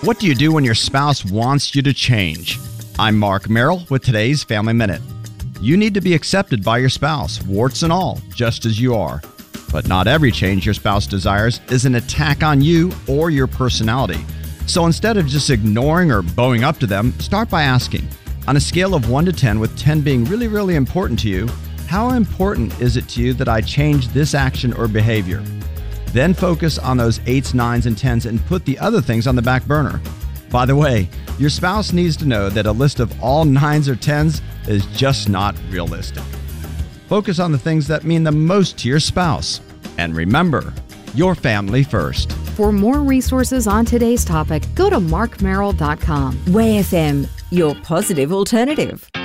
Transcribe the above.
What do you do when your spouse wants you to change? I'm Mark Merrill with today's Family Minute. You need to be accepted by your spouse, warts and all, just as you are. But not every change your spouse desires is an attack on you or your personality. So instead of just ignoring or bowing up to them, start by asking, on a scale of 1 to 10, with 10 being really, really important to you, how important is it to you that I change this action or behavior? Then focus on those 8s, 9s, and 10s and put the other things on the back burner. By the way, your spouse needs to know that a list of all 9s or 10s is just not realistic. Focus on the things that mean the most to your spouse. And remember, your family first. For more resources on today's topic, go to markmerrill.com. Way FM, your positive alternative.